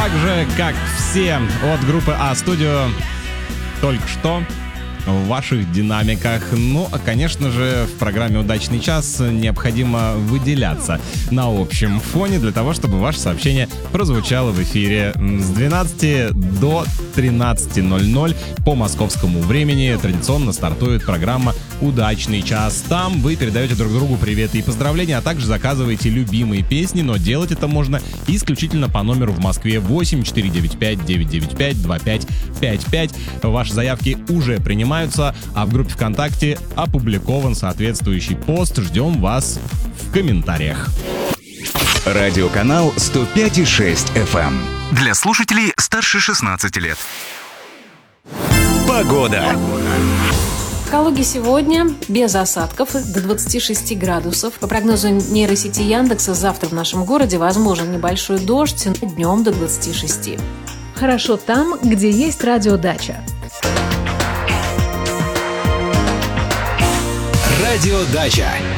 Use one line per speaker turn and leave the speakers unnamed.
так же, как все от группы А-Студио, только что в ваших динамиках. Ну, а, конечно же, в программе «Удачный час» необходимо выделяться на общем фоне для того, чтобы ваше сообщение прозвучало в эфире с 12 до 13:00 по московскому времени. Традиционно стартует программа «Удачный час». Там вы передаете друг другу приветы и поздравления, а также заказываете любимые песни, но делать это можно исключительно по номеру в Москве 8-495-995-2555. Ваши заявки уже принимаются, а в группе ВКонтакте опубликован соответствующий пост. Ждем вас в комментариях.
Радиоканал 105,6 FM.
Для слушателей старше 16 лет.
Погода.
В Калуге сегодня без осадков до 26 градусов. По прогнозу нейросети Яндекса, завтра в нашем городе возможен небольшой дождь, днем до 26.
Хорошо там, где есть радиодача.
Радиодача.